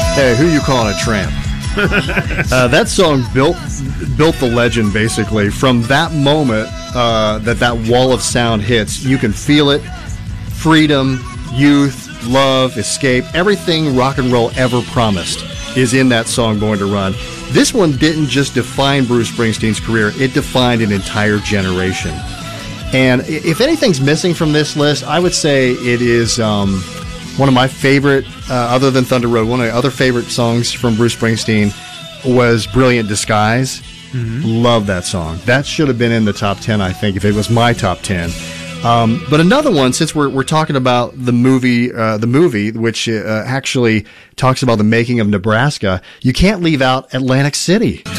Hey, who you calling a tramp? That song built the legend, basically. From that moment that wall of sound hits, you can feel it. Freedom, youth, love, escape, everything rock and roll ever promised is in that song, Born to Run. This one didn't just define Bruce Springsteen's career, it defined an entire generation. And if anything's missing from this list, I would say it is one of my favorite, other than Thunder Road, one of the other favorite songs from Bruce Springsteen was Brilliant Disguise. Mm-hmm. Love that song. That should have been in the top 10, I think, if it was my top 10. But another one, since we're talking about the movie, which actually talks about the making of Nebraska, you can't leave out Atlantic City.